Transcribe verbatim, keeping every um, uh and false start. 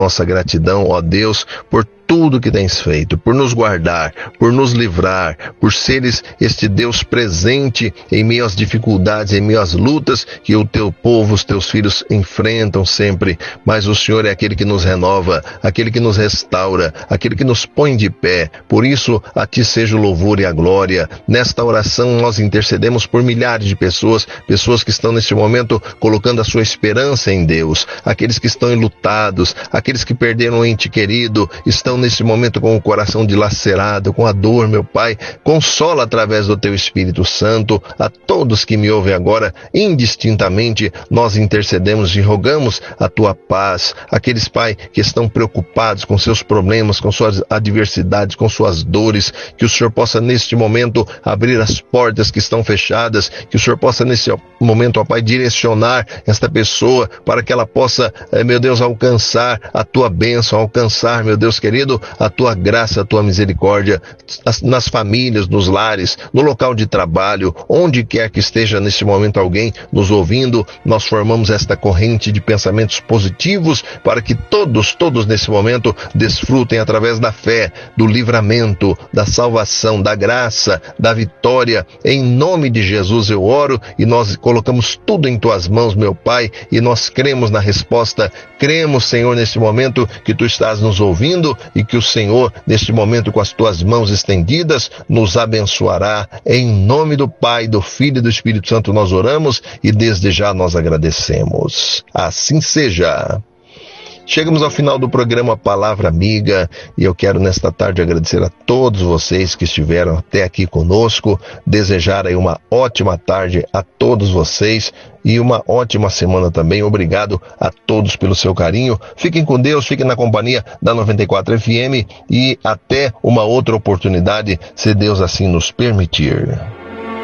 nossa gratidão, ó Deus, por tudo que tens feito, por nos guardar, por nos livrar, por seres este Deus presente em meio às dificuldades, em meio às lutas que o teu povo, os teus filhos enfrentam sempre. Mas o Senhor é aquele que nos renova, aquele que nos restaura, aquele que nos põe de pé. Por isso, a ti seja o louvor e a glória. Nesta oração nós intercedemos por milhares de pessoas, pessoas que estão neste momento colocando a sua esperança em Deus, aqueles que estão enlutados, aqueles que perderam um ente querido, estão nesse momento com o coração dilacerado, com a dor, meu Pai. Consola através do Teu Espírito Santo a todos que me ouvem agora, indistintamente. Nós intercedemos e rogamos a Tua paz. Aqueles, Pai, que estão preocupados com seus problemas, com suas adversidades, com suas dores, que o Senhor possa neste momento abrir as portas que estão fechadas, que o Senhor possa nesse momento, ó Pai, direcionar esta pessoa para que ela possa, meu Deus, alcançar a Tua bênção, alcançar, meu Deus querido, a Tua graça, a Tua misericórdia, nas famílias, nos lares, no local de trabalho, onde quer que esteja neste momento alguém nos ouvindo. Nós formamos esta corrente de pensamentos positivos para que todos, todos nesse momento desfrutem através da fé, do livramento, da salvação, da graça, da vitória. Em nome de Jesus eu oro e nós colocamos tudo em Tuas mãos, meu Pai, e nós cremos na resposta. Cremos, Senhor, neste momento que Tu estás nos ouvindo e que o Senhor, neste momento, com as Tuas mãos estendidas, nos abençoará. Em nome do Pai, do Filho e do Espírito Santo nós oramos e desde já nós agradecemos. Assim seja. Chegamos ao final do programa Palavra Amiga e eu quero nesta tarde agradecer a todos vocês que estiveram até aqui conosco, desejar aí uma ótima tarde a todos vocês e uma ótima semana também. Obrigado a todos pelo seu carinho. Fiquem com Deus, fiquem na companhia da noventa e quatro F M e até uma outra oportunidade, se Deus assim nos permitir.